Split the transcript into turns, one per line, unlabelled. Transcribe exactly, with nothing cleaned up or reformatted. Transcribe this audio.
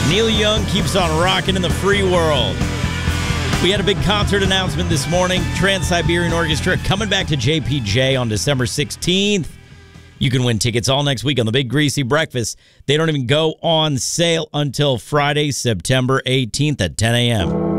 Neil Young keeps on rocking in the free world. We had a big concert announcement this morning. Trans-Siberian Orchestra coming back to J P J on December sixteenth. You can win tickets all next week on the Big Greasy Breakfast. They don't even go on sale until Friday, September eighteenth at ten a.m.